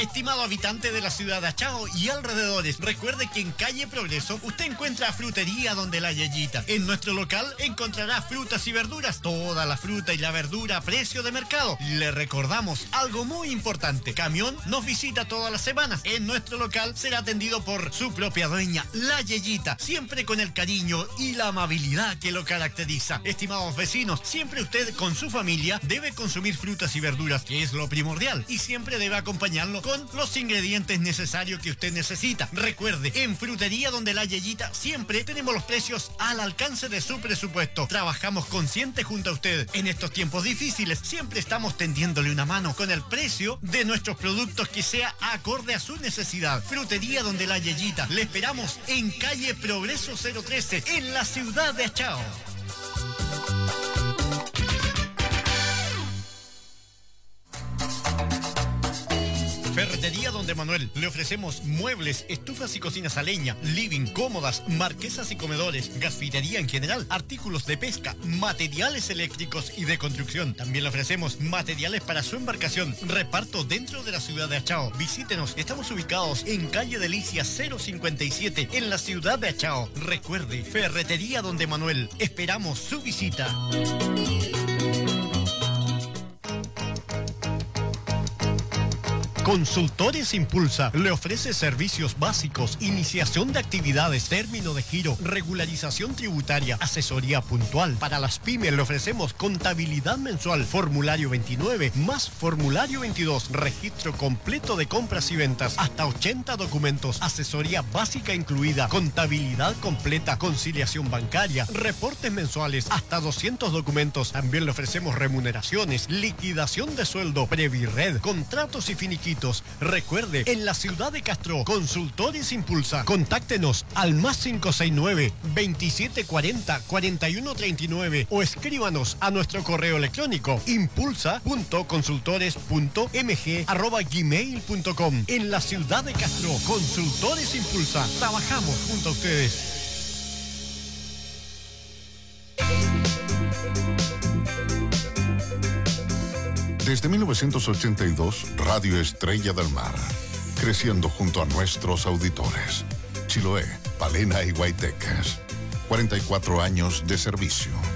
Estimado habitante de la ciudad de Achao y alrededores, recuerde que en calle Progreso usted encuentra Frutería Donde la Yeyita. En nuestro local encontrará frutas y verduras, toda la fruta y la verdura a precio de mercado. Le recordamos algo muy importante: Camión nos visita todas las semanas. En nuestro local será atendido por su propia dueña, la Yeyita, siempre con el cariño y la amabilidad que lo caracteriza. Estimados vecinos, siempre usted con su familia debe consumir frutas y verduras, que es lo primordial, y siempre debe acompañarlo con los ingredientes necesarios que usted necesita. Recuerde, en Frutería Donde la Yeyita siempre tenemos los precios al alcance de su presupuesto. Trabajamos consciente junto a usted. En estos tiempos difíciles siempre estamos tendiéndole una mano con el precio de nuestros productos que sea acorde a su necesidad. Frutería Donde la Yeyita. Le esperamos en calle Progreso 013, en la ciudad de Achao. Ferretería Donde Manuel. Le ofrecemos muebles, estufas y cocinas a leña, living, cómodas, marquesas y comedores, gasfitería en general, artículos de pesca, materiales eléctricos y de construcción. También le ofrecemos materiales para su embarcación. Reparto dentro de la ciudad de Achao. Visítenos. Estamos ubicados en calle Delicia 057, en la ciudad de Achao. Recuerde, Ferretería Donde Manuel. Esperamos su visita. Consultores Impulsa le ofrece servicios básicos, iniciación de actividades, término de giro, regularización tributaria, asesoría puntual. Para las pymes le ofrecemos contabilidad mensual, formulario 29 más formulario 22, registro completo de compras y ventas, hasta 80 documentos, asesoría básica incluida, contabilidad completa, conciliación bancaria, reportes mensuales, hasta 200 documentos. También le ofrecemos remuneraciones, liquidación de sueldo, Previred, contratos y finiquitos. Recuerde, en la ciudad de Castro, Consultores Impulsa. Contáctenos al más 569-2740-4139 o escríbanos a nuestro correo electrónico impulsa.consultores.mg@gmail.com. En la ciudad de Castro, Consultores Impulsa. Trabajamos junto a ustedes. Desde 1982, Radio Estrella del Mar, creciendo junto a nuestros auditores. Chiloé, Palena y Guaytecas. 44 años de servicio.